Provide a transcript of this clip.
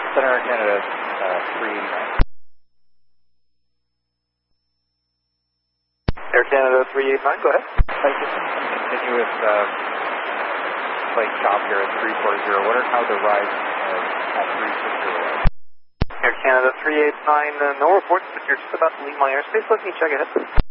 Center Air Canada 389. Air Canada 389, go ahead. Just some continuous flight chop here at 340. What are how the rise at 360? Air Canada 389, no reports, but you're just about to leave my airspace. Let me check ahead.